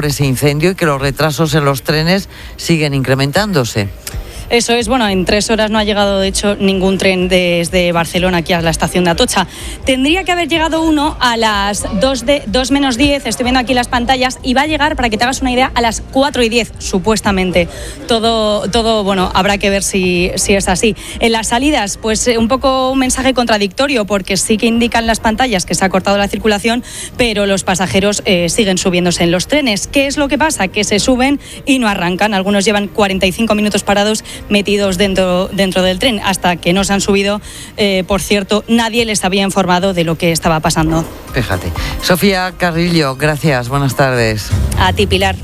por ese incendio y que los retrasos en los trenes siguen incrementándose. Eso es, bueno, en 3 horas no ha llegado, de hecho, ningún tren desde Barcelona aquí a la estación de Atocha. Tendría que haber llegado uno a las 2 menos 10, estoy viendo aquí las pantallas, y va a llegar, para que te hagas una idea, a las 4:10, supuestamente. Todo, bueno, habrá que ver si es así. En las salidas, pues un poco un mensaje contradictorio, porque sí que indican las pantallas que se ha cortado la circulación, pero los pasajeros siguen subiéndose en los trenes. ¿Qué es lo que pasa? Que se suben y no arrancan. Algunos llevan 45 minutos parados, metidos dentro del tren, hasta que no se han subido. Por cierto, nadie les había informado de lo que estaba pasando. Fíjate. Sofía Carrillo, gracias, buenas tardes. A ti, Pilar.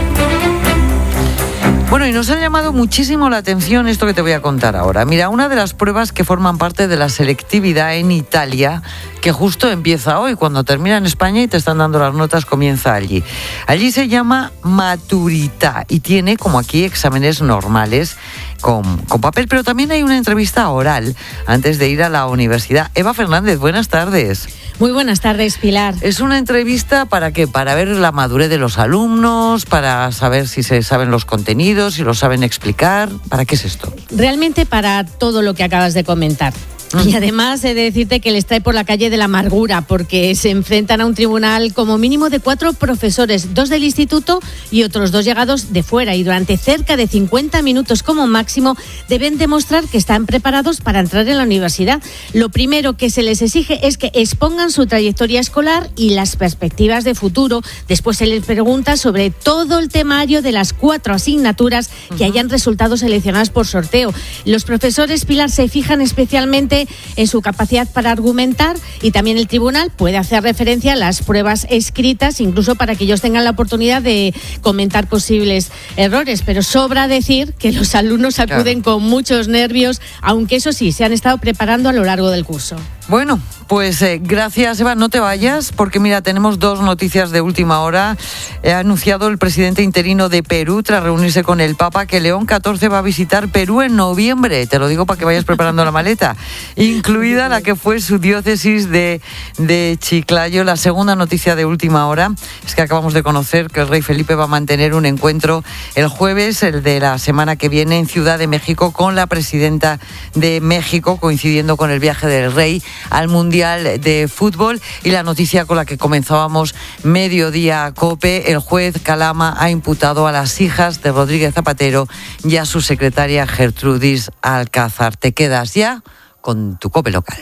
Bueno, y nos ha llamado muchísimo la atención esto que te voy a contar ahora. Mira, una de las pruebas que forman parte de la selectividad en Italia, que justo empieza hoy, cuando termina en España y te están dando las notas, comienza allí. Allí se llama Maturità y tiene, como aquí, exámenes normales con papel, pero también hay una entrevista oral antes de ir a la universidad. Eva Fernández, buenas tardes. Muy buenas tardes, Pilar. ¿Es una entrevista para qué? ¿Para ver la madurez de los alumnos? ¿Para saber si se saben los contenidos, si lo saben explicar? ¿Para qué es esto? Realmente para todo lo que acabas de comentar. Y además he de decirte que les trae por la calle de la amargura, porque se enfrentan a un tribunal como mínimo de 4 profesores, 2 del instituto y otros 2 llegados de fuera, y durante cerca de 50 minutos como máximo deben demostrar que están preparados para entrar en la universidad. Lo primero que se les exige es que expongan su trayectoria escolar y las perspectivas de futuro. Después se les pregunta sobre todo el temario de las 4 asignaturas que hayan resultado seleccionadas por sorteo. Los profesores, Pilar, se fijan especialmente en su capacidad para argumentar, y también el tribunal puede hacer referencia a las pruebas escritas, incluso para que ellos tengan la oportunidad de comentar posibles errores. Pero sobra decir que los alumnos acuden con muchos nervios, aunque eso sí, se han estado preparando a lo largo del curso. Bueno, pues gracias, Eva. No te vayas, porque mira, tenemos 2 noticias de última hora. Ha anunciado el presidente interino de Perú, tras reunirse con el Papa, que León XIV va a visitar Perú en noviembre. Te lo digo para que vayas preparando la maleta, incluida la que fue su diócesis de Chiclayo. La segunda noticia de última hora es que acabamos de conocer que el rey Felipe va a mantener un encuentro el jueves, el de la semana que viene, en Ciudad de México, con la presidenta de México, coincidiendo con el viaje del rey al Mundial de Fútbol. Y la noticia con la que comenzábamos, Mediodía COPE: el juez Calama ha imputado a las hijas de Rodríguez Zapatero y a su secretaria Gertrudis Alcázar. Te quedas ya con tu COPE local.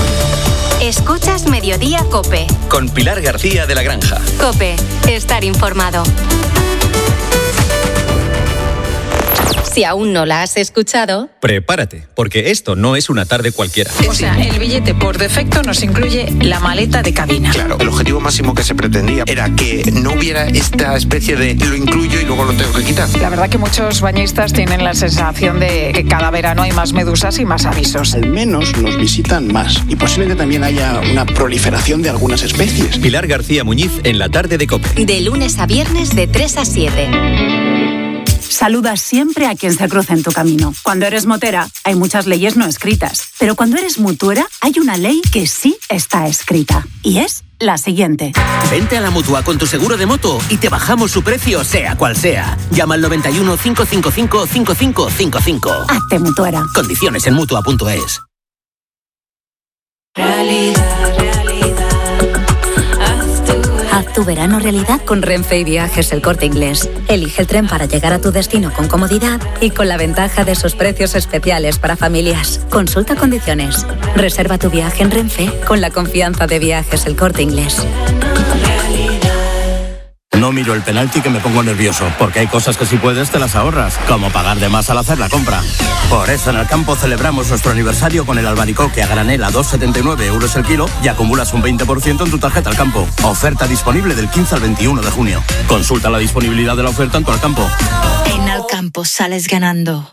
Escuchas Mediodía COPE. Con Pilar García de la Granja. COPE, estar informado. Si aún no la has escuchado, prepárate, porque esto no es una tarde cualquiera. O sea, el billete por defecto nos incluye la maleta de cabina. Claro, el objetivo máximo que se pretendía era que no hubiera esta especie de lo incluyo y luego lo tengo que quitar. La verdad que muchos bañistas tienen la sensación de que cada verano hay más medusas y más avisos. Al menos nos visitan más, y posiblemente también haya una proliferación de algunas especies. Pilar García Muñiz en la tarde de COPE. De lunes a viernes de 3 a 7. Saludas siempre a quien se cruza en tu camino. Cuando eres motera, hay muchas leyes no escritas. Pero cuando eres mutuera, hay una ley que sí está escrita. Y es la siguiente. Vente a la Mutua con tu seguro de moto y te bajamos su precio, sea cual sea. Llama al 91 555 5555. Hazte mutuera. Condiciones en Mutua.es. Haz tu verano realidad con Renfe y Viajes El Corte Inglés. Elige el tren para llegar a tu destino con comodidad y con la ventaja de sus precios especiales para familias. Consulta condiciones. Reserva tu viaje en Renfe con la confianza de Viajes El Corte Inglés. No miro el penalti, que me pongo nervioso, porque hay cosas que si puedes te las ahorras, como pagar de más al hacer la compra. Por eso en Alcampo celebramos nuestro aniversario con el albaricoque a granel a 2,79 euros el kilo y acumulas un 20% en tu tarjeta Alcampo. Oferta disponible del 15 al 21 de junio. Consulta la disponibilidad de la oferta en tu Alcampo. En Alcampo sales ganando.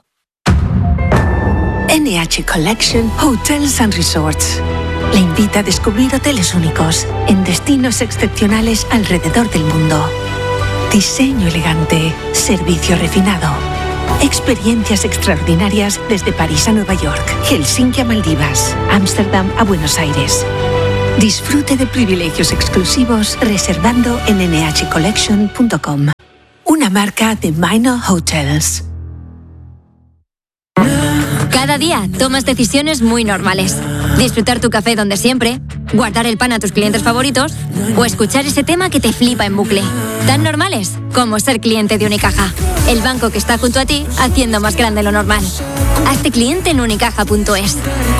NH Collection Hotels and Resorts le invita a descubrir hoteles únicos en destinos excepcionales alrededor del mundo. Diseño elegante, servicio refinado, experiencias extraordinarias desde París a Nueva York, Helsinki a Maldivas, Ámsterdam a Buenos Aires. Disfrute de privilegios exclusivos reservando en nhcollection.com. Una marca de Minor Hotels. Cada día tomas decisiones muy normales. Disfrutar tu café donde siempre, guardar el pan a tus clientes favoritos o escuchar ese tema que te flipa en bucle. Tan normales como ser cliente de Unicaja, el banco que está junto a ti haciendo más grande lo normal. Hazte cliente en unicaja.es.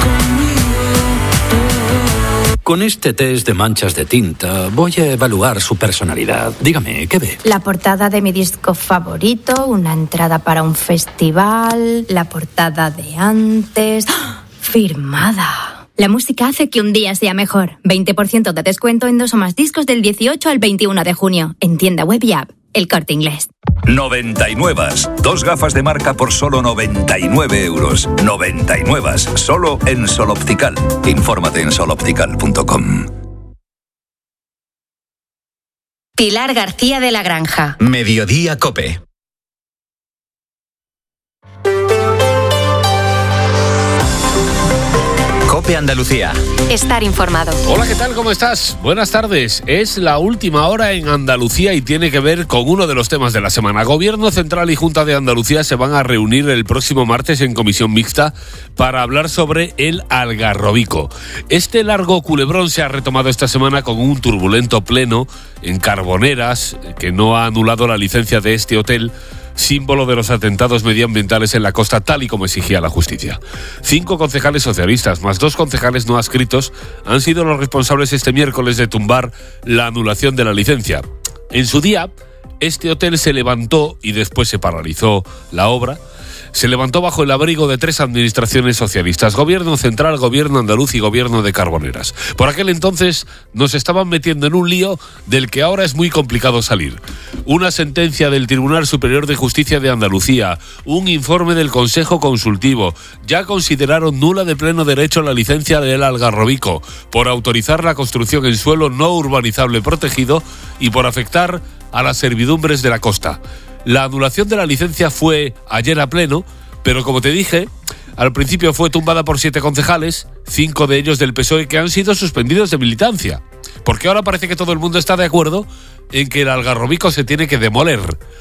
Con este test de manchas de tinta voy a evaluar su personalidad. Dígame, ¿qué ve? La portada de mi disco favorito, una entrada para un festival, la portada de antes... ¡Oh! Firmada. La música hace que un día sea mejor. 20% de descuento en 2 o más discos del 18 al 21 de junio. En tienda web y app. El Corte Inglés. 99. 2 gafas de marca por solo 99 euros. 99. Solo en Sol Optical. Infórmate en soloptical.com. Pilar García de la Granja. Mediodía COPE. COPE Andalucía. Estar informado. Hola, ¿qué tal? ¿Cómo estás? Buenas tardes. Es la última hora en Andalucía y tiene que ver con uno de los temas de la semana. Gobierno Central y Junta de Andalucía se van a reunir el próximo martes en comisión mixta para hablar sobre el Algarrobico. Este largo culebrón se ha retomado esta semana con un turbulento pleno en Carboneras que no ha anulado la licencia de este hotel, símbolo de los atentados medioambientales en la costa, tal y como exigía la justicia. 5 concejales socialistas, más 2 concejales no adscritos, han sido los responsables este miércoles de tumbar la anulación de la licencia. En su día, este hotel se levantó y después se paralizó la obra. Se levantó bajo el abrigo de 3 administraciones socialistas: Gobierno Central, Gobierno Andaluz y Gobierno de Carboneras. Por aquel entonces nos estaban metiendo en un lío del que ahora es muy complicado salir. Una sentencia del Tribunal Superior de Justicia de Andalucía, un informe del Consejo Consultivo, ya consideraron nula de pleno derecho la licencia del Algarrobico por autorizar la construcción en suelo no urbanizable protegido y por afectar a las servidumbres de la costa. La anulación de la licencia fue ayer a pleno, pero como te dije, al principio fue tumbada por 7 concejales, 5 de ellos del PSOE, que han sido suspendidos de militancia. Porque ahora parece que todo el mundo está de acuerdo en que el Algarrobico se tiene que demoler.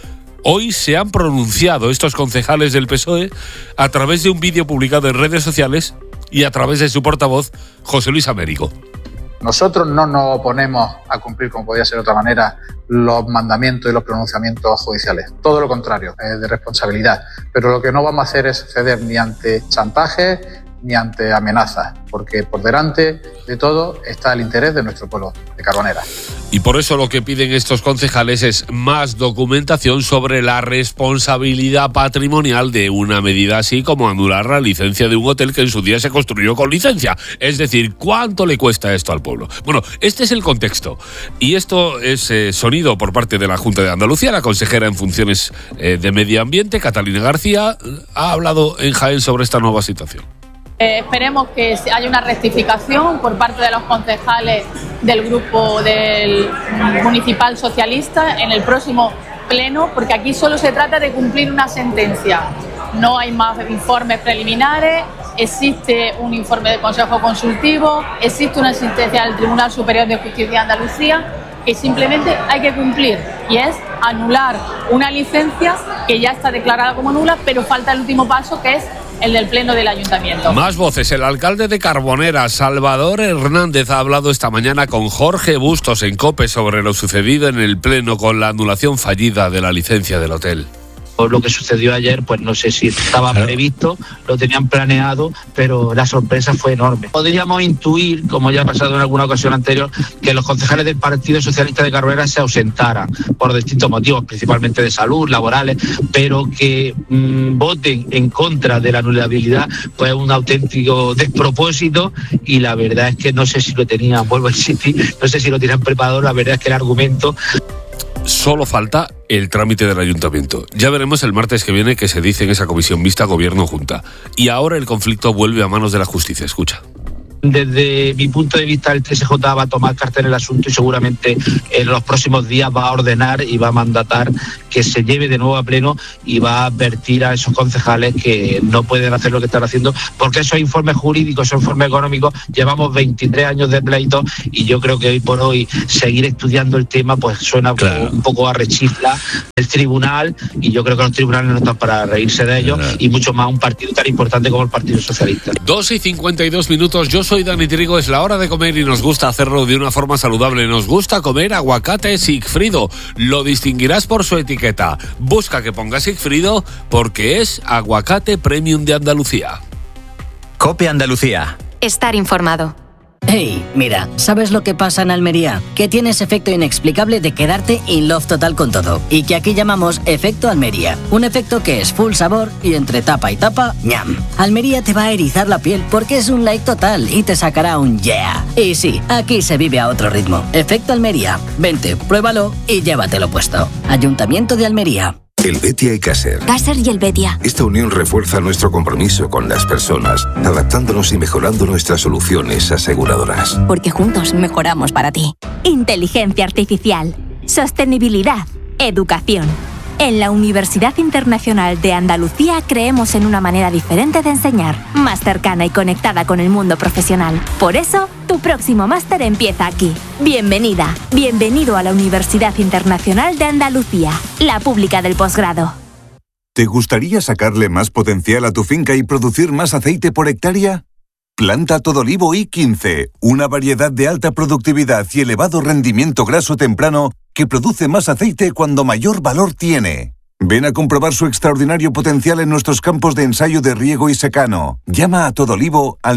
Hoy se han pronunciado estos concejales del PSOE a través de un vídeo publicado en redes sociales y a través de su portavoz, José Luis Américo. Nosotros no nos oponemos a cumplir, como podía ser de otra manera, los mandamientos y los pronunciamientos judiciales. Todo lo contrario, es de responsabilidad. Pero lo que no vamos a hacer es ceder ni ante chantajes ni ante amenazas, porque por delante de todo está el interés de nuestro pueblo de Carboneras. Y por eso lo que piden estos concejales es más documentación sobre la responsabilidad patrimonial de una medida así como anular la licencia de un hotel que en su día se construyó con licencia. Es decir, ¿cuánto le cuesta esto al pueblo? Bueno, este es el contexto. Y esto es sonido por parte de la Junta de Andalucía. La consejera en funciones de Medio Ambiente, Catalina García, ha hablado en Jaén sobre esta nueva situación. Esperemos que haya una rectificación por parte de los concejales del grupo del municipal socialista en el próximo pleno, porque aquí solo se trata de cumplir una sentencia. No hay más informes preliminares, existe un informe del Consejo Consultivo, existe una sentencia del Tribunal Superior de Justicia de Andalucía que simplemente hay que cumplir, y es anular una licencia que ya está declarada como nula, pero falta el último paso, que es el del pleno del ayuntamiento. Más voces. El alcalde de Carboneras, Salvador Hernández, ha hablado esta mañana con Jorge Bustos en COPE sobre lo sucedido en el pleno con la anulación fallida de la licencia del hotel. Lo que sucedió ayer, pues no sé si estaba previsto, lo tenían planeado, pero la sorpresa fue enorme. Podríamos intuir, como ya ha pasado en alguna ocasión anterior, que los concejales del Partido Socialista de Carboneras se ausentaran por distintos motivos, principalmente de salud, laborales, pero que voten en contra de la anulabilidad, pues es un auténtico despropósito, y la verdad es que no sé si lo tenían, vuelvo a insistir, no sé si lo tenían preparado. La verdad es que el argumento... Solo falta el trámite del ayuntamiento. Ya veremos el martes que viene qué se dice en esa comisión mixta Gobierno-Junta. Y ahora el conflicto vuelve a manos de la justicia. Escucha. Desde mi punto de vista, el TSJ va a tomar carta en el asunto y seguramente en los próximos días va a ordenar y va a mandatar que se lleve de nuevo a pleno y va a advertir a esos concejales que no pueden hacer lo que están haciendo, porque esos informes jurídicos, esos informes económicos, llevamos 23 años de pleito y yo creo que hoy por hoy seguir estudiando el tema pues suena un poco a rechifla el tribunal, y yo creo que los tribunales no están para reírse de ellos, y mucho más un partido tan importante como el Partido Socialista. 2:52 minutos. Yo soy Dani Trigo, es la hora de comer y nos gusta hacerlo de una forma saludable. Nos gusta comer aguacate Sigfrido. Lo distinguirás por su etiqueta. Busca que ponga Sigfrido porque es aguacate premium de Andalucía. COPE Andalucía. Estar informado. Hey, mira, ¿sabes lo que pasa en Almería? Que tiene ese efecto inexplicable de quedarte in love total con todo, y que aquí llamamos efecto Almería. Un efecto que es full sabor y entre tapa y tapa, ¡ñam! Almería te va a erizar la piel porque es un like total y te sacará un yeah. Y sí, aquí se vive a otro ritmo. Efecto Almería. Vente, pruébalo y llévatelo puesto. Ayuntamiento de Almería. El Betia y Caser. Caser y el Betia. Esta unión refuerza nuestro compromiso con las personas, adaptándonos y mejorando nuestras soluciones aseguradoras. Porque juntos mejoramos para ti. Inteligencia artificial, sostenibilidad, educación. En la Universidad Internacional de Andalucía creemos en una manera diferente de enseñar, más cercana y conectada con el mundo profesional. Por eso, tu próximo máster empieza aquí. Bienvenida, bienvenido a la Universidad Internacional de Andalucía, la pública del posgrado. ¿Te gustaría sacarle más potencial a tu finca y producir más aceite por hectárea? Planta Todolivo I15, una variedad de alta productividad y elevado rendimiento graso temprano que produce más aceite cuando mayor valor tiene. Ven a comprobar su extraordinario potencial en nuestros campos de ensayo de riego y secano. Llama a Todolivo al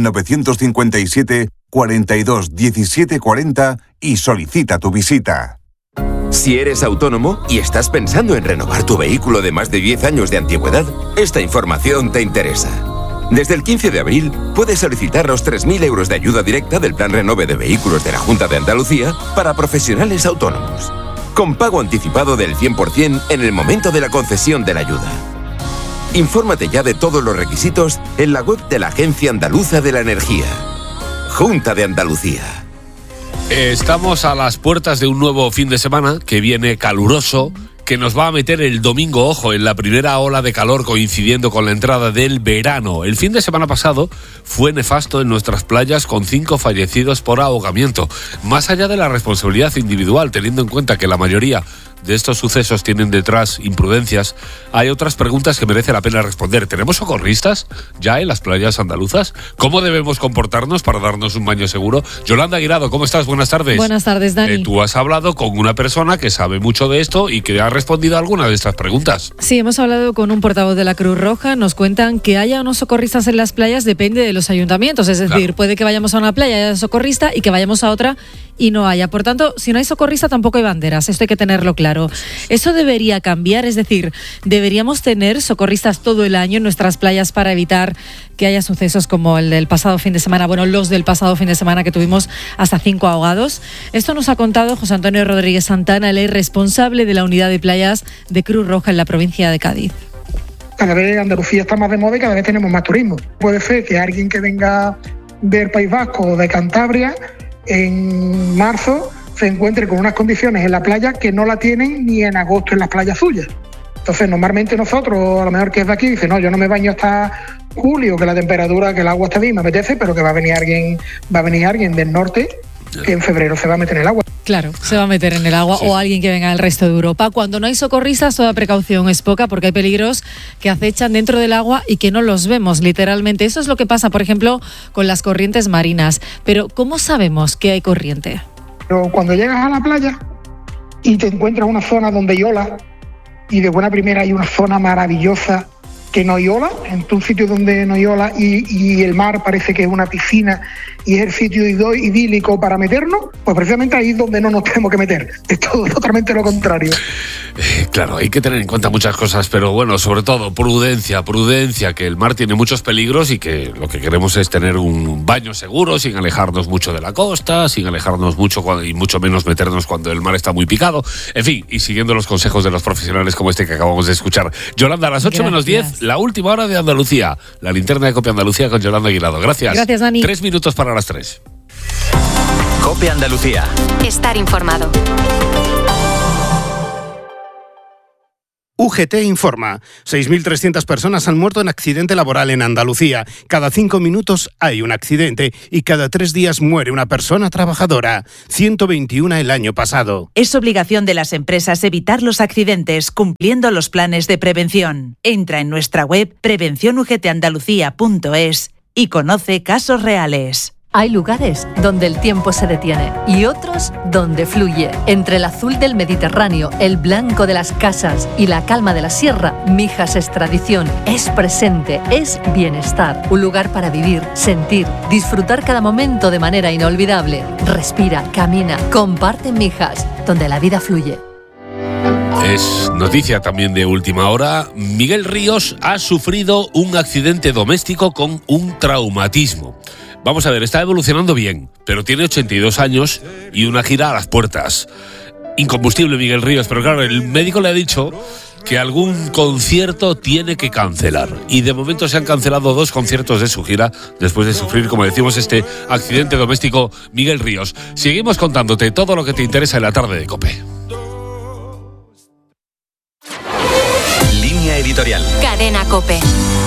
957 42 17 40 y solicita tu visita. Si eres autónomo y estás pensando en renovar tu vehículo de más de 10 años de antigüedad, esta información te interesa. Desde el 15 de abril puedes solicitar los 3.000 euros de ayuda directa del Plan Renove de Vehículos de la Junta de Andalucía para profesionales autónomos, con pago anticipado del 100% en el momento de la concesión de la ayuda. Infórmate ya de todos los requisitos en la web de la Agencia Andaluza de la Energía. Junta de Andalucía. Estamos a las puertas de un nuevo fin de semana que viene caluroso, que nos va a meter el domingo, ojo, en la primera ola de calor coincidiendo con la entrada del verano. El fin de semana pasado fue nefasto en nuestras playas con 5 fallecidos por ahogamiento. Más allá de la responsabilidad individual, teniendo en cuenta que la mayoría de estos sucesos tienen detrás imprudencias, hay otras preguntas que merece la pena responder. ¿Tenemos socorristas ya en las playas andaluzas? ¿Cómo debemos comportarnos para darnos un baño seguro? Yolanda Guirado, ¿cómo estás? Buenas tardes. Buenas tardes, Dani. Tú has hablado con una persona que sabe mucho de esto y que ha respondido a algunas de estas preguntas. Sí, hemos hablado con un portavoz de la Cruz Roja. Nos cuentan que haya o no socorristas en las playas depende de los ayuntamientos. Es decir, claro, puede que vayamos a una playa y haya socorrista y que vayamos a otra y no haya. Por tanto, si no hay socorrista tampoco hay banderas. Esto hay que tenerlo claro. Eso debería cambiar, es decir, deberíamos tener socorristas todo el año en nuestras playas para evitar que haya sucesos como el del pasado fin de semana, bueno, los del pasado fin de semana que tuvimos hasta 5 ahogados. Esto nos ha contado José Antonio Rodríguez Santana, el responsable de la unidad de playas de Cruz Roja en la provincia de Cádiz. Cada vez Andalucía está más de moda y cada vez tenemos más turismo. Puede ser que alguien que venga del País Vasco o de Cantabria en marzo se encuentre con unas condiciones en la playa que no la tienen ni en agosto en las playas suyas. Entonces, normalmente nosotros, a lo mejor que es de aquí, dice, no, yo no me baño hasta julio, que la temperatura, que el agua está bien, me apetece, pero que va a venir alguien del norte que en febrero se va a meter en el agua. Claro, se va a meter en el agua, sí. O alguien que venga del resto de Europa. Cuando no hay socorristas, toda precaución es poca porque hay peligros que acechan dentro del agua y que no los vemos literalmente. Eso es lo que pasa, por ejemplo, con las corrientes marinas. Pero, ¿cómo sabemos que hay corriente? Pero cuando llegas a la playa y te encuentras una zona donde hay olas, y de buena primera hay una zona maravillosa que no hay olas, en un sitio donde no hay olas y el mar parece que es una piscina y es el sitio idílico para meternos, pues precisamente ahí es donde no nos tenemos que meter. Es todo totalmente lo contrario. Claro, hay que tener en cuenta muchas cosas, pero bueno, sobre todo prudencia, que el mar tiene muchos peligros y que lo que queremos es tener un baño seguro, sin alejarnos mucho de la costa, sin alejarnos mucho y mucho menos meternos cuando el mar está muy picado. En fin, y siguiendo los consejos de los profesionales como este que acabamos de escuchar. Yolanda, a las 8 menos 10, la última hora de Andalucía. La linterna de COPE Andalucía con Yolanda Aguilado. Gracias. Gracias, Dani. 3 minutos para las 3. COPE Andalucía. Estar informado. UGT informa. 6.300 personas han muerto en accidente laboral en Andalucía. Cada 5 minutos hay un accidente y cada 3 días muere una persona trabajadora. 121 el año pasado. Es obligación de las empresas evitar los accidentes cumpliendo los planes de prevención. Entra en nuestra web prevencionugtandalucía.es y conoce casos reales. Hay lugares donde el tiempo se detiene y otros donde fluye. Entre el azul del Mediterráneo, el blanco de las casas y la calma de la sierra, Mijas es tradición, es presente, es bienestar. Un lugar para vivir, sentir, disfrutar cada momento de manera inolvidable. Respira, camina, comparte en Mijas, donde la vida fluye. Es noticia también de última hora. Miguel Ríos ha sufrido un accidente doméstico con un traumatismo. Vamos a ver, está evolucionando bien, pero tiene 82 años y una gira a las puertas. Incombustible Miguel Ríos, pero claro, el médico le ha dicho que algún concierto tiene que cancelar. Y de momento se han cancelado 2 conciertos de su gira después de sufrir, como decimos, este accidente doméstico. Miguel Ríos, seguimos contándote todo lo que te interesa en la tarde de COPE. Línea editorial. Cadena COPE.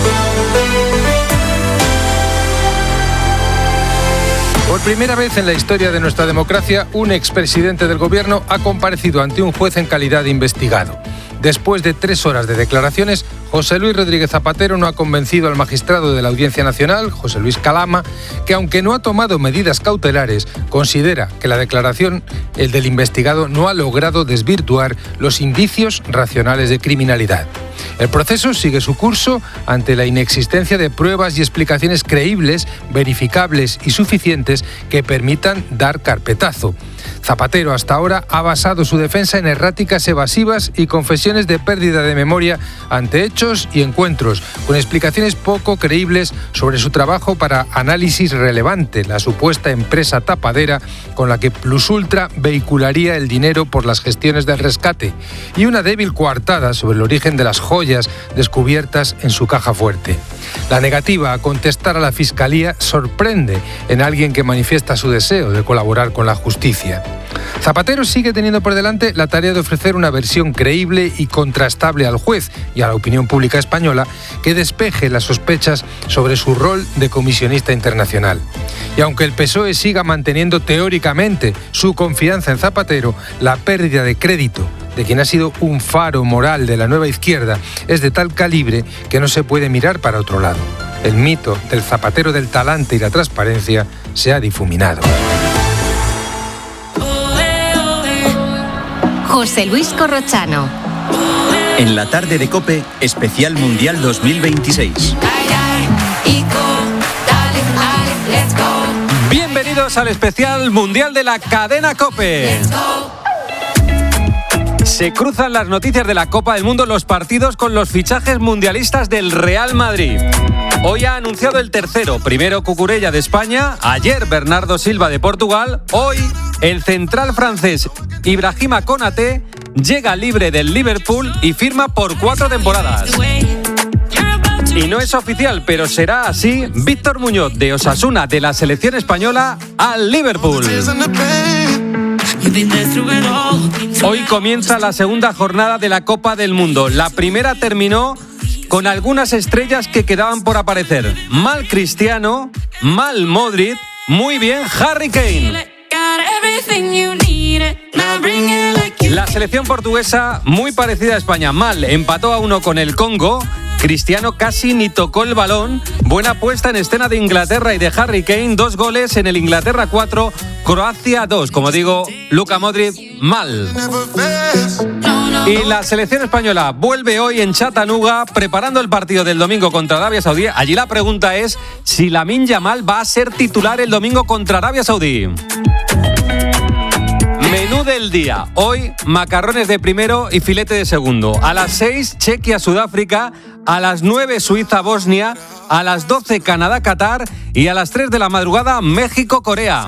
Por primera vez en la historia de nuestra democracia, un expresidente del gobierno ha comparecido ante un juez en calidad de investigado. Después de 3 horas de declaraciones, José Luis Rodríguez Zapatero no ha convencido al magistrado de la Audiencia Nacional, José Luis Calama, que aunque no ha tomado medidas cautelares, considera que la declaración, el del investigado, no ha logrado desvirtuar los indicios racionales de criminalidad. El proceso sigue su curso ante la inexistencia de pruebas y explicaciones creíbles, verificables y suficientes que permitan dar carpetazo. Zapatero hasta ahora ha basado su defensa en erráticas evasivas y confesiones de pérdida de memoria ante hechos y encuentros, con explicaciones poco creíbles sobre su trabajo para Análisis Relevante, la supuesta empresa tapadera con la que Plusultra vehicularía el dinero por las gestiones del rescate, y una débil coartada sobre el origen de las joyas descubiertas en su caja fuerte. La negativa a contestar a la Fiscalía sorprende en alguien que manifiesta su deseo de colaborar con la justicia. Zapatero sigue teniendo por delante la tarea de ofrecer una versión creíble y contrastable al juez y a la opinión pública española que despeje las sospechas sobre su rol de comisionista internacional. Y aunque el PSOE siga manteniendo teóricamente su confianza en Zapatero, la pérdida de crédito de quien ha sido un faro moral de la nueva izquierda es de tal calibre que no se puede mirar para otro lado. El mito del Zapatero del talante y la transparencia se ha difuminado. José Luis Corrochano. En la tarde de COPE, especial Mundial 2026. Bienvenidos al especial Mundial de la cadena COPE. Se cruzan las noticias de la Copa del Mundo, los partidos con los fichajes mundialistas del Real Madrid. Hoy ha anunciado el tercero, primero Cucurella de España, ayer Bernardo Silva de Portugal, hoy el central francés Ibrahima Konaté llega libre del Liverpool y firma por 4 temporadas. Y no es oficial, pero será así, Víctor Muñoz de Osasuna de la selección española al Liverpool. Hoy comienza la segunda jornada de la Copa del Mundo. La primera terminó con algunas estrellas que quedaban por aparecer. Mal Cristiano, mal Modric, muy bien Harry Kane. La selección portuguesa, muy parecida a España, mal, empató a 1 con el Congo. Cristiano casi ni tocó el balón. Buena puesta en escena de Inglaterra y de Harry Kane. 2 goles en el Inglaterra 4, Croacia 2. Como digo, Luka Modric mal. Y la selección española vuelve hoy en Chattanooga preparando el partido del domingo contra Arabia Saudí. Allí la pregunta es si Lamine Yamal va a ser titular el domingo contra Arabia Saudí. Menú del día. Hoy, macarrones de primero y filete de segundo. A las 6, Chequia-Sudáfrica. A las 9, Suiza-Bosnia. A las 12, Canadá-Qatar. Y a las 3 de la madrugada, México-Corea.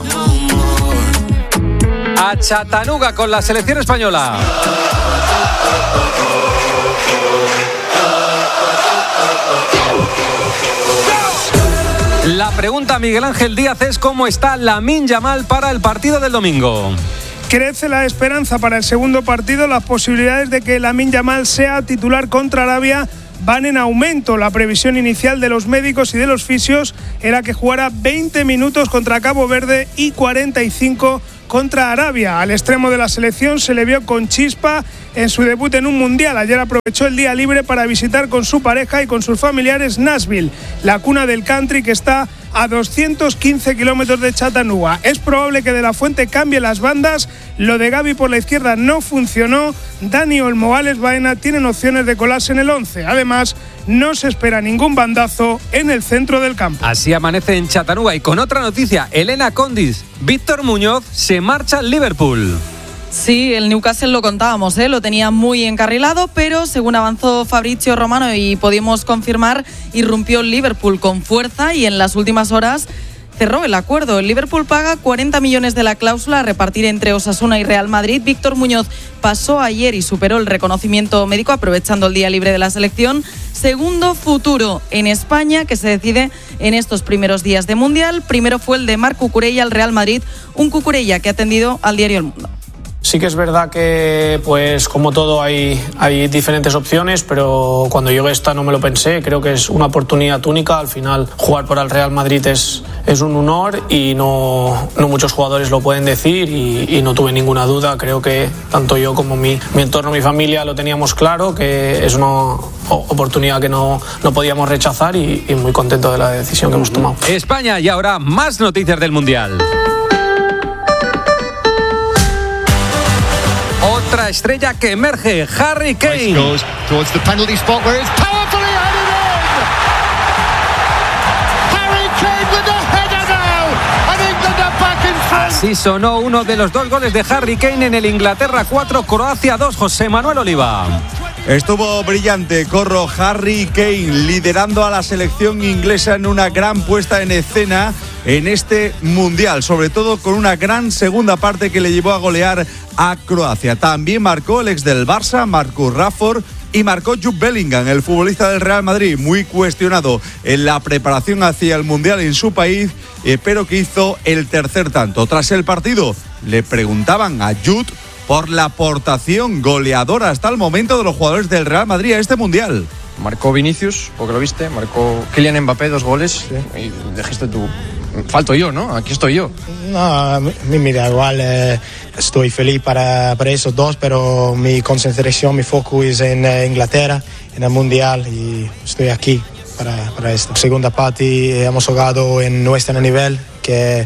A Chattanooga con la selección española. pregunta a Miguel Ángel Díaz es cómo está Lamine Yamal para el partido del domingo. Crece la esperanza para el segundo partido. Las posibilidades de que Lamine Yamal sea titular contra Arabia van en aumento. La previsión inicial de los médicos y de los fisios era que jugara 20 minutos contra Cabo Verde y 45 contra Arabia. Al extremo de la selección se le vio con chispa en su debut en un mundial. Ayer aprovechó el día libre para visitar con su pareja y con sus familiares Nashville, la cuna del country que está a 215 kilómetros de Chattanooga. Es probable que De La Fuente cambie las bandas. Lo de Gavi por la izquierda no funcionó. Dani Olmo, Alex Baena tienen opciones de colarse en el 11. Además, no se espera ningún bandazo en el centro del campo. Así amanece en Chattanooga. Y con otra noticia, Elena Condis, Víctor Muñoz se marcha al Liverpool. Sí, el Newcastle lo contábamos, lo tenía muy encarrilado, pero según avanzó Fabrizio Romano y pudimos confirmar, irrumpió el Liverpool con fuerza y en las últimas horas cerró el acuerdo. El Liverpool paga 40 millones de la cláusula a repartir entre Osasuna y Real Madrid. Víctor Muñoz pasó ayer y superó el reconocimiento médico aprovechando el día libre de la selección. Segundo futuro en España que se decide en estos primeros días de Mundial. Primero fue el de Marc Cucurella al Real Madrid, un Cucurella que ha atendido al diario El Mundo. Sí que es verdad que, pues como todo, hay diferentes opciones, pero cuando llegó esta no me lo pensé. Creo que es una oportunidad única. Al final, jugar por el Real Madrid es un honor y no muchos jugadores lo pueden decir y no tuve ninguna duda. Creo que tanto yo como mi entorno, mi familia lo teníamos claro, que es una oportunidad que no podíamos rechazar y muy contento de la decisión que hemos tomado. España y ahora más noticias del Mundial. Otra estrella que emerge, Harry Kane. Así sonó uno de los dos goles de Harry Kane en el Inglaterra 4, Croacia 2, José Manuel Oliva. Estuvo brillante, Corro, Harry Kane liderando a la selección inglesa en una gran puesta en escena en este Mundial, sobre todo con una gran segunda parte que le llevó a golear a Croacia. También marcó el ex del Barça, Marcus Rashford, y marcó Jude Bellingham, el futbolista del Real Madrid, muy cuestionado en la preparación hacia el Mundial en su país, pero que hizo el tercer tanto. Tras el partido, le preguntaban a Jude por la aportación goleadora hasta el momento de los jugadores del Real Madrid a este Mundial. Marcó Vinicius, porque lo viste, marcó Kylian Mbappé 2 goles, y dijiste tú, falto yo, ¿no? Aquí estoy yo. No, a mí me da igual, estoy feliz para esos dos, pero mi concentración, mi foco es en Inglaterra, en el Mundial, y estoy aquí para esto. Segunda parte hemos jugado en nuestro nivel, que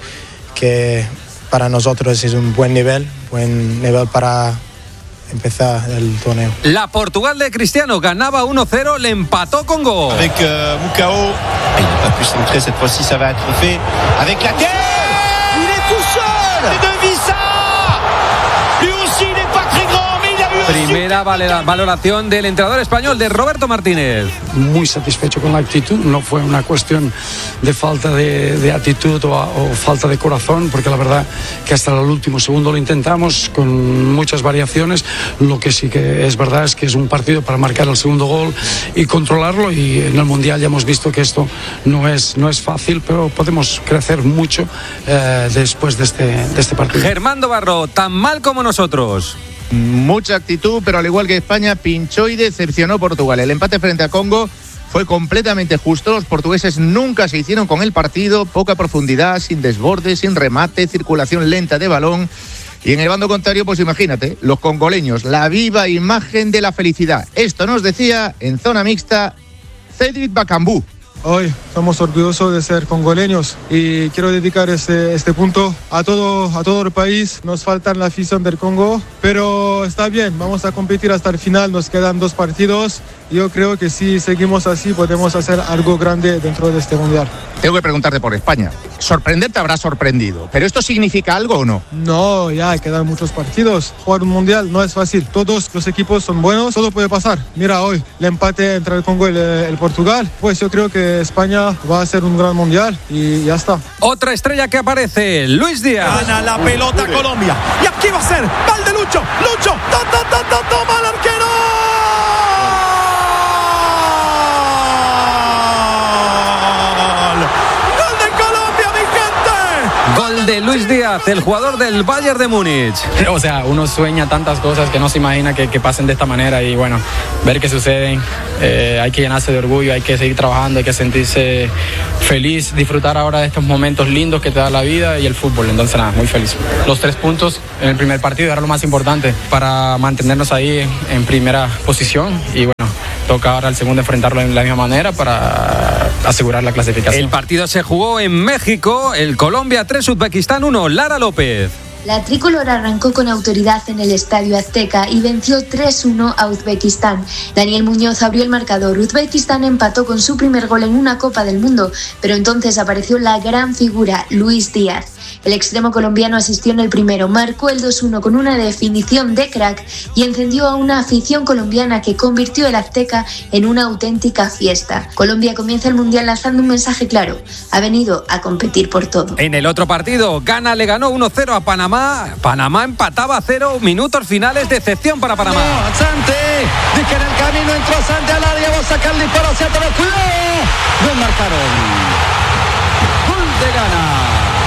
para nosotros es un buen nivel para empezar el torneo. La Portugal de Cristiano ganaba 1-0, le empató con gol. Avec Mukao, il n'a pas pu centrer, cette fois-ci ça va être fait avec la tête. Il est tout seul. C'est de Vissa. Lui aussi il n'est pas très grand, mais il a eu Primera valoración del entrenador español, de Roberto Martínez. Muy satisfecho con la actitud, no fue una cuestión de falta de actitud o falta de corazón, porque la verdad que hasta el último segundo lo intentamos con muchas variaciones. Lo que sí que es verdad es que es un partido para marcar el segundo gol y controlarlo, y en el Mundial ya hemos visto que esto no es fácil, pero podemos crecer mucho después de este partido. Germán Barro, tan mal como nosotros. Mucha actitud, pero al igual que España, pinchó y decepcionó Portugal. El empate frente a Congo fue completamente justo. Los portugueses nunca se hicieron con el partido. Poca profundidad, sin desborde, sin remate, circulación lenta de balón. Y en el bando contrario, pues imagínate, los congoleños, la viva imagen de la felicidad. Esto nos decía en zona mixta Cedric Bakambu. Hoy somos orgullosos de ser congoleños y quiero dedicar este punto a todo el país. Nos falta la afición del Congo, pero está bien, vamos a competir hasta el final, nos quedan 2 partidos. Yo creo que si seguimos así podemos hacer algo grande dentro de este Mundial. Tengo que preguntarte por España. Sorprenderte habrá sorprendido, ¿pero esto significa algo o no? No, ya quedan muchos partidos. Jugar un Mundial no es fácil. Todos los equipos son buenos, todo puede pasar. Mira hoy, el empate entre el Congo y el Portugal. Pues yo creo que España va a ser un gran Mundial y ya está. Otra estrella que aparece, Luis Díaz. Gana la pelota Colombia. Y aquí va a ser Valdelucho. Lucho, toma el arquero. ¡Gol de Colombia! Courtois, el jugador del Bayern de Múnich. O sea, uno sueña tantas cosas que no se imagina que pasen de esta manera y bueno, ver que suceden, hay que llenarse de orgullo, hay que seguir trabajando, hay que sentirse feliz, disfrutar ahora de estos momentos lindos que te da la vida y el fútbol. Entonces nada, muy feliz. Los 3 puntos en el primer partido era lo más importante para mantenernos ahí en primera posición y bueno, toca ahora el segundo enfrentarlo de la misma manera para asegurar la clasificación. El partido se jugó en México, el Colombia 3, Uzbekistán 1, Lara López. La tricolor arrancó con autoridad en el Estadio Azteca y venció 3-1 a Uzbekistán. Daniel Muñoz abrió el marcador. Uzbekistán empató con su primer gol en una Copa del Mundo, pero entonces apareció la gran figura, Luis Díaz. El extremo colombiano asistió en el primero, marcó el 2-1 con una definición de crack y encendió a una afición colombiana que convirtió el Azteca en una auténtica fiesta. Colombia comienza el Mundial lanzando un mensaje claro: ha venido a competir por todo. En el otro partido, Ghana le ganó 1-0 a Panamá. Panamá empataba a 0, minutos finales, decepción para Panamá. No, Sante, dice que en el camino entró Sante al área, va a sacar el disparo hacia atrás, cuidado, no marcaron. Gol de Ghana.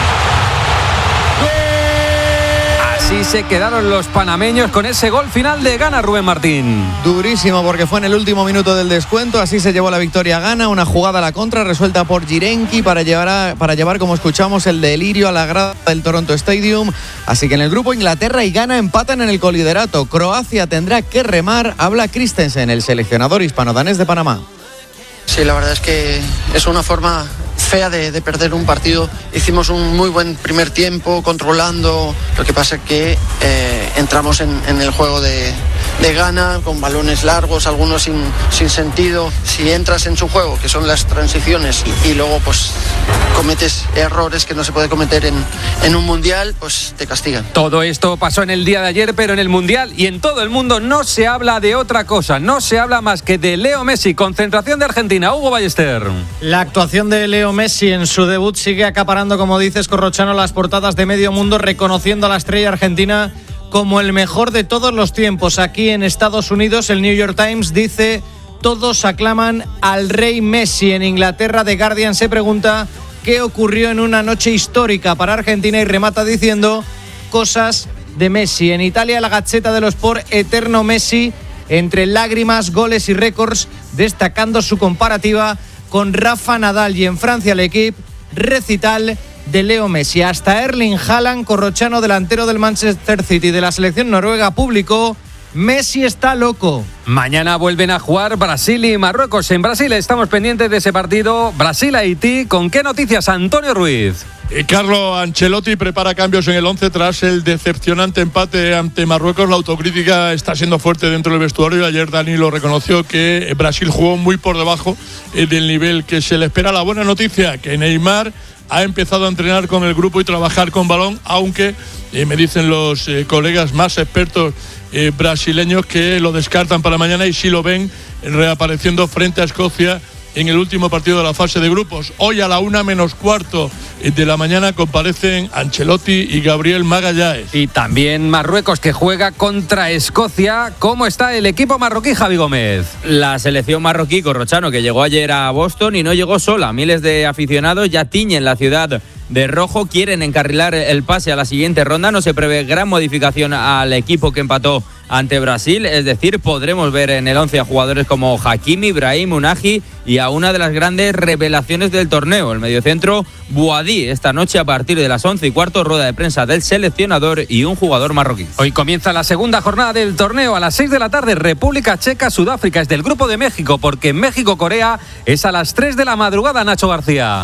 Así se quedaron los panameños con ese gol final de Ghana, Rubén Martín. Durísimo, porque fue en el último minuto del descuento. Así se llevó la victoria a Ghana. Una jugada a la contra resuelta por Jirenki para llevar, como escuchamos, el delirio a la grada del Toronto Stadium. Así que en el grupo Inglaterra y Ghana empatan en el coliderato. Croacia tendrá que remar. Habla Christensen, el seleccionador hispano-danés de Panamá. Sí, la verdad es que es una forma fea de perder un partido. Hicimos un muy buen primer tiempo controlando, lo que pasa es que entramos en el juego de Ghana con balones largos, algunos sin sentido. Si entras en su juego, que son las transiciones, y luego pues cometes errores que no se puede cometer en un mundial, pues te castigan. Todo esto pasó en el día de ayer, pero en el mundial y en todo el mundo no se habla de otra cosa, no se habla más que de Leo Messi. Concentración de Argentina, Hugo Ballester. La actuación de Leo Messi en su debut sigue acaparando, como dices, Corrochano, las portadas de medio mundo, reconociendo a la estrella argentina como el mejor de todos los tiempos. Aquí en Estados Unidos, el New York Times dice: todos aclaman al rey Messi. En Inglaterra, The Guardian se pregunta qué ocurrió en una noche histórica para Argentina y remata diciendo: cosas de Messi. En Italia, la Gazzetta dello Sport, eterno Messi, entre lágrimas, goles y récords, destacando su comparativa con Rafa Nadal. Y en Francia, L'Equipe, recital de Leo Messi. Hasta Erling Haaland, Corrochano, delantero del Manchester City de la selección noruega, publicó: Messi está loco. Mañana vuelven a jugar Brasil y Marruecos. En Brasil estamos pendientes de ese partido. Brasil-Haití. ¿Con qué noticias, Antonio Ruiz? Carlo Ancelotti prepara cambios en el 11 tras el decepcionante empate ante Marruecos. La autocrítica está siendo fuerte dentro del vestuario. Ayer Dani lo reconoció, que Brasil jugó muy por debajo del nivel que se le espera. La buena noticia, que Neymar ha empezado a entrenar con el grupo y trabajar con balón, aunque me dicen los colegas más expertos brasileños que lo descartan para mañana y sí lo ven reapareciendo frente a Escocia en el último partido de la fase de grupos. Hoy a la 1:15 de la mañana comparecen Ancelotti y Gabriel Magallanes. Y también Marruecos, que juega contra Escocia. ¿Cómo está el equipo marroquí, Javi Gómez? La selección marroquí, Corrochano, que llegó ayer a Boston y no llegó sola. Miles de aficionados ya tiñen la ciudad de rojo, quieren encarrilar el pase a la siguiente ronda. No se prevé gran modificación al equipo que empató ante Brasil, es decir, podremos ver en el 11 a jugadores como Hakimi, Brahim, Unagi y a una de las grandes revelaciones del torneo, el mediocentro Boadí. Esta noche a partir de las 11:15, rueda de prensa del seleccionador y un jugador marroquí. Hoy comienza la segunda jornada del torneo a las 6 de la tarde. República Checa, Sudáfrica. Es del grupo de México, porque México-Corea es a las 3 de la madrugada, Nacho García.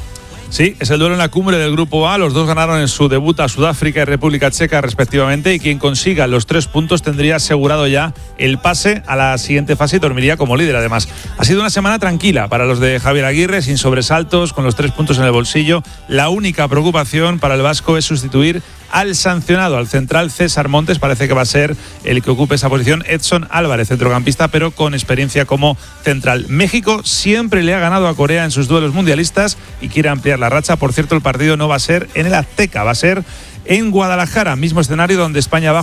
Sí, es el duelo en la cumbre del Grupo A. Los dos ganaron en su debut a Sudáfrica y República Checa respectivamente, y quien consiga los 3 puntos tendría asegurado ya el pase a la siguiente fase y dormiría como líder. Además, ha sido una semana tranquila para los de Javier Aguirre, sin sobresaltos, con los 3 puntos en el bolsillo. La única preocupación para el vasco es sustituir al sancionado, al central César Montes. Parece que va a ser el que ocupe esa posición Edson Álvarez, centrocampista, pero con experiencia como central. México siempre le ha ganado a Corea en sus duelos mundialistas y quiere ampliar la racha. Por cierto, el partido no va a ser en el Azteca, va a ser en Guadalajara, mismo escenario donde España va